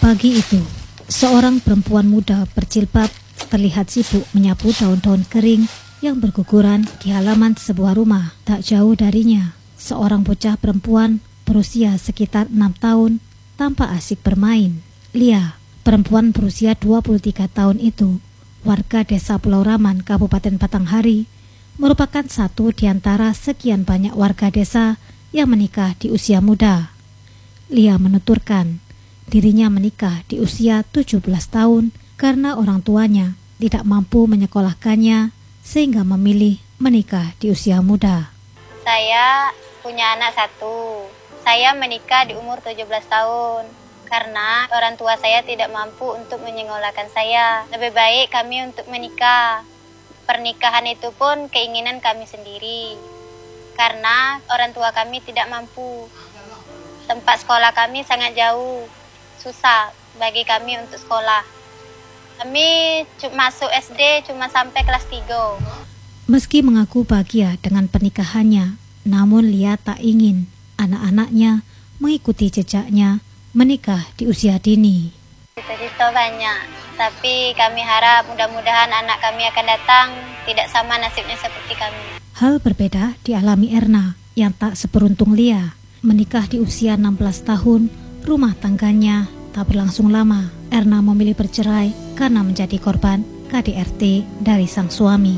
Pagi itu, seorang perempuan muda berjilbab terlihat sibuk menyapu daun-daun kering yang berguguran di halaman sebuah rumah tak jauh darinya. Seorang bocah perempuan berusia sekitar 6 tahun tampak asik bermain. Lia, perempuan berusia 23 tahun itu, warga desa Pulau Raman, Kabupaten Batanghari, merupakan satu di antara sekian banyak warga desa yang menikah di usia muda. Lia menuturkan, dirinya menikah di usia 17 tahun karena orang tuanya tidak mampu menyekolahkannya sehingga memilih menikah di usia muda. Saya punya anak satu. Saya menikah di umur 17 tahun karena orang tua saya tidak mampu untuk menyekolahkan saya. Lebih baik kami untuk menikah. Pernikahan itu pun keinginan kami sendiri karena orang tua kami tidak mampu. Tempat sekolah kami sangat jauh, susah bagi kami untuk sekolah. Kami masuk SD cuma sampai kelas 3. Meski mengaku bahagia dengan pernikahannya, namun Lia tak ingin anak-anaknya mengikuti jejaknya menikah di usia dini. Cita-cita banyak, tapi kami harap mudah-mudahan anak kami akan datang tidak sama nasibnya seperti kami. Hal berbeda dialami Erna yang tak seberuntung Lia. Menikah di usia 16 tahun, rumah tangganya tak berlangsung lama. Erna memilih bercerai karena menjadi korban KDRT dari sang suami.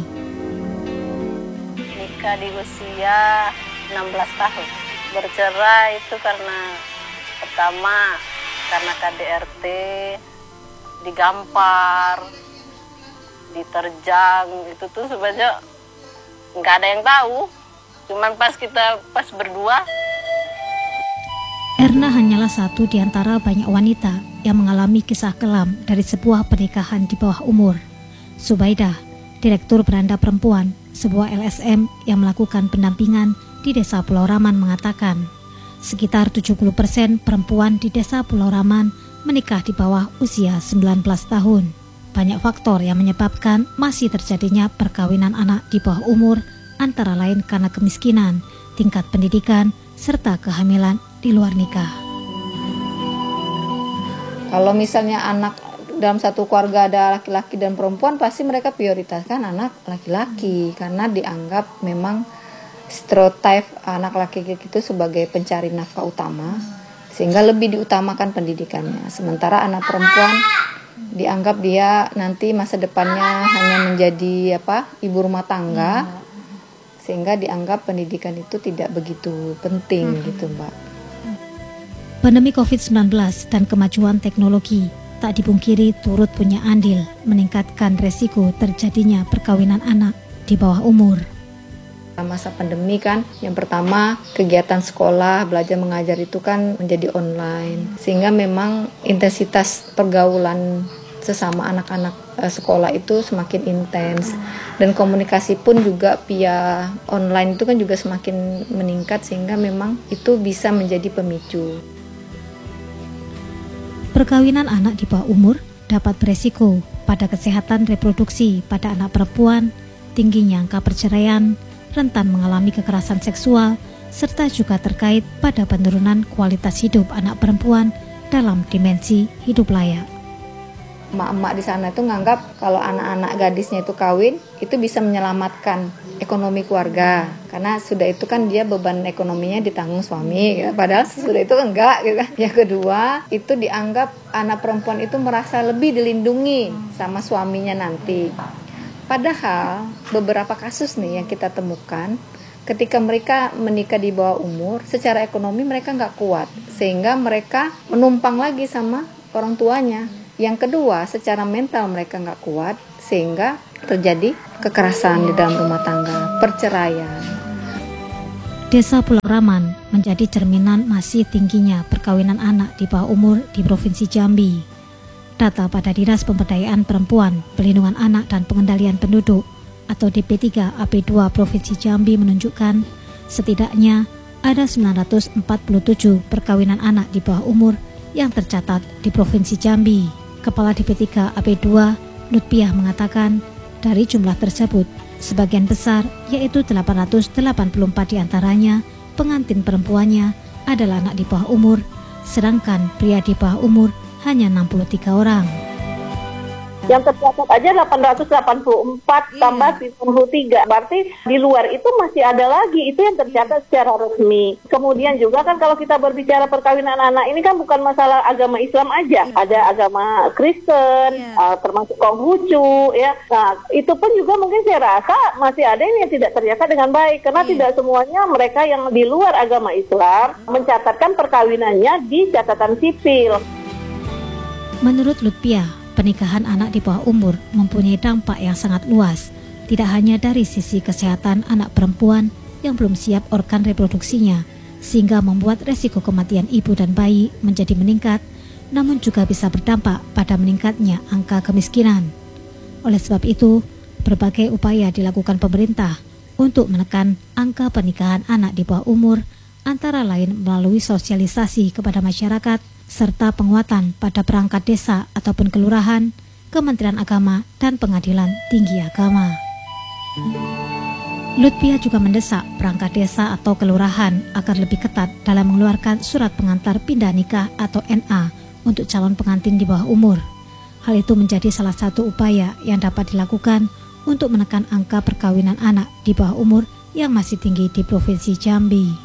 Nikah di usia 16 tahun. Bercerai itu karena pertama karena KDRT, digampar, diterjang, itu tuh sebenarnya nggak ada yang tahu. Cuman pas berdua. Erna hanyalah satu di antara banyak wanita yang mengalami kisah kelam dari sebuah pernikahan di bawah umur. Subaidah, Direktur Beranda Perempuan, sebuah LSM yang melakukan pendampingan di Desa Pulau Raman mengatakan, sekitar 70% perempuan di Desa Pulau Raman menikah di bawah usia 19 tahun. Banyak faktor yang menyebabkan masih terjadinya perkawinan anak di bawah umur, antara lain karena kemiskinan, tingkat pendidikan, serta kehamilan di luar nikah. Kalau misalnya anak dalam satu keluarga ada laki-laki dan perempuan, pasti mereka prioritaskan anak laki-laki karena dianggap memang stereotip anak laki-laki itu sebagai pencari nafkah utama, sehingga lebih diutamakan pendidikannya. Sementara anak perempuan dianggap dia nanti masa depannya hanya menjadi ibu rumah tangga, sehingga dianggap pendidikan itu tidak begitu penting gitu, Mbak. Pandemi COVID-19 dan kemajuan teknologi tak dipungkiri turut punya andil meningkatkan resiko terjadinya perkawinan anak di bawah umur. Masa pandemi kan, yang pertama kegiatan sekolah, belajar mengajar itu kan menjadi online, sehingga memang intensitas pergaulan sesama anak-anak sekolah itu semakin intens, dan komunikasi pun juga via online itu kan juga semakin meningkat, sehingga memang itu bisa menjadi pemicu. Perkawinan anak di bawah umur dapat beresiko pada kesehatan reproduksi pada anak perempuan, tingginya angka perceraian, rentan mengalami kekerasan seksual, serta juga terkait pada penurunan kualitas hidup anak perempuan dalam dimensi hidup layak. Emak-emak di sana itu nganggap kalau anak-anak gadisnya itu kawin, itu bisa menyelamatkan ekonomi keluarga, karena sudah itu kan dia beban ekonominya ditanggung suami, gitu. Padahal sudah itu enggak gitu. Yang kedua, itu dianggap anak perempuan itu merasa lebih dilindungi sama suaminya nanti. Padahal beberapa kasus nih yang kita temukan, ketika mereka menikah di bawah umur, secara ekonomi mereka nggak kuat, sehingga mereka menumpang lagi sama orang tuanya. Yang kedua, secara mental mereka nggak kuat, sehingga terjadi kekerasan di dalam rumah tangga, perceraian. Desa Pulau Raman menjadi cerminan masih tingginya perkawinan anak di bawah umur di Provinsi Jambi. Data pada Dinas Pemberdayaan Perempuan, Pelindungan Anak dan Pengendalian Penduduk atau DP3 AP2 Provinsi Jambi menunjukkan setidaknya ada 947 perkawinan anak di bawah umur yang tercatat di Provinsi Jambi. Kepala DP3 AP2 Lutfiah mengatakan dari jumlah tersebut sebagian besar yaitu 884 diantaranya pengantin perempuannya adalah anak di bawah umur, sedangkan pria di bawah umur hanya 63 orang. Yang tercatat aja 884 tambah 93. Berarti di luar itu masih ada lagi. Itu yang tercatat secara resmi. Kemudian juga kan kalau kita berbicara perkawinan anak ini kan bukan masalah agama Islam aja. Ada agama Kristen, termasuk Konghucu ya. Nah, itu pun juga mungkin saya rasa masih ada yang tidak tercatat dengan baik. Karena tidak semuanya mereka yang di luar agama Islam mencatatkan perkawinannya di catatan sipil. Menurut Lutfiah, pernikahan anak di bawah umur mempunyai dampak yang sangat luas, tidak hanya dari sisi kesehatan anak perempuan yang belum siap organ reproduksinya, sehingga membuat resiko kematian ibu dan bayi menjadi meningkat, namun juga bisa berdampak pada meningkatnya angka kemiskinan. Oleh sebab itu, berbagai upaya dilakukan pemerintah untuk menekan angka pernikahan anak di bawah umur, antara lain melalui sosialisasi kepada masyarakat, serta penguatan pada perangkat desa ataupun kelurahan, Kementerian Agama, dan Pengadilan Tinggi Agama. Lutfiah juga mendesak perangkat desa atau kelurahan agar lebih ketat dalam mengeluarkan surat pengantar pindah nikah atau NA untuk calon pengantin di bawah umur. Hal itu menjadi salah satu upaya yang dapat dilakukan untuk menekan angka perkawinan anak di bawah umur yang masih tinggi di Provinsi Jambi.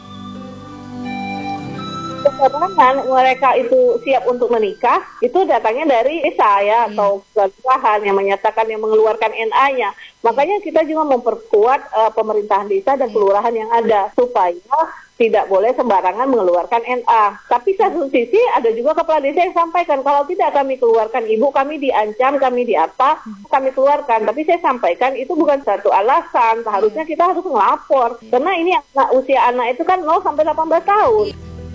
Keterangan mereka itu siap untuk menikah itu datangnya dari desa ya atau kelurahan yang menyatakan yang mengeluarkan NA-nya. Makanya kita juga memperkuat pemerintahan desa dan kelurahan yang ada supaya tidak boleh sembarangan mengeluarkan NA. Tapi satu sisi ada juga kepala desa yang sampaikan kalau tidak kami keluarkan ibu, kami diancam, kami diapa, kami keluarkan. Tapi saya sampaikan itu bukan satu alasan. Seharusnya kita harus melapor karena ini usia anak itu kan 0 sampai 18 tahun.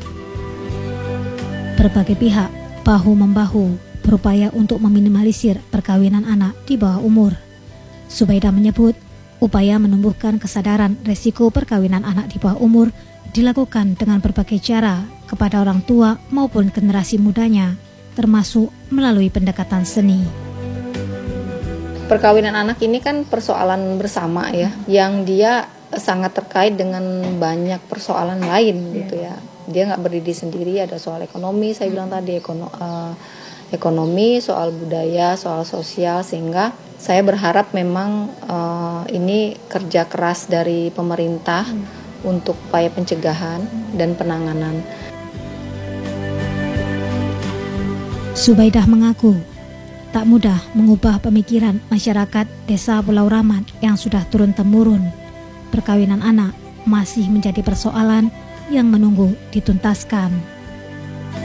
Berbagai pihak bahu-membahu berupaya untuk meminimalisir perkawinan anak di bawah umur. Subaidah menyebut, upaya menumbuhkan kesadaran resiko perkawinan anak di bawah umur dilakukan dengan berbagai cara kepada orang tua maupun generasi mudanya, termasuk melalui pendekatan seni. Perkawinan anak ini kan persoalan bersama ya, yang dia sangat terkait dengan banyak persoalan lain gitu ya. Dia nggak berdiri sendiri, ada soal ekonomi, saya bilang tadi ekonomi, soal budaya, soal sosial, sehingga saya berharap memang ini kerja keras dari pemerintah untuk upaya pencegahan dan penanganan. Subaidah mengaku tak mudah mengubah pemikiran masyarakat Desa Pulau Ramat yang sudah turun-temurun. Perkawinan anak masih menjadi persoalan yang menunggu dituntaskan.